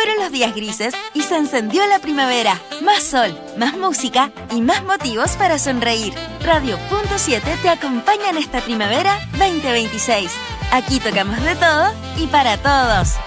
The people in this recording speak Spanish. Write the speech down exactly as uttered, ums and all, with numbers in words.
fueron los días grises y se encendió la primavera. Más sol, más música y más motivos para sonreír. Radio Punto siete te acompaña en esta primavera veinte veintiséis. Aquí tocamos de todo y para todos.